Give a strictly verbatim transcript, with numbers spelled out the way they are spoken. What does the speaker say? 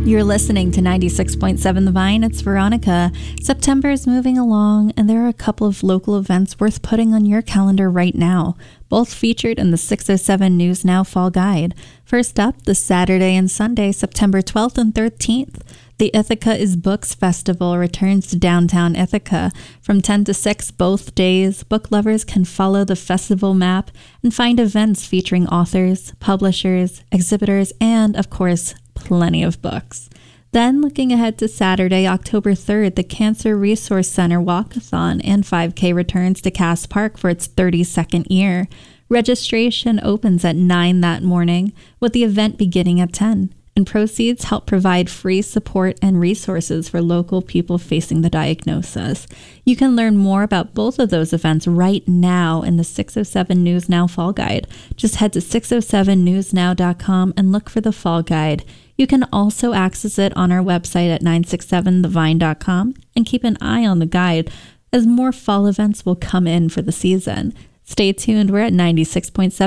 You're listening to ninety-six point seven The Vine. It's Veronica. September is moving along, and there are a couple of local events worth putting on your calendar right now, both featured in the six oh seven News Now Fall Guide. First up, the Saturday and Sunday, September twelfth and thirteenth. The Ithaca is Books Festival returns to downtown Ithaca. From ten to six both days, book lovers can follow the festival map and find events featuring authors, publishers, exhibitors, and, of course, plenty of books. Then, looking ahead to Saturday, October third, the Cancer Resource Center Walkathon and five K returns to Cass Park for its thirty-second year. Registration opens at nine that morning, with the event beginning at ten. And proceeds help provide free support and resources for local people facing the diagnosis. You can learn more about both of those events right now in the six oh seven News Now Fall Guide. Just head to six oh seven news now dot com and look for the Fall Guide. You can also access it on our website at nine six seven the vine dot com and keep an eye on the guide as more fall events will come in for the season. Stay tuned. We're at ninety-six point seven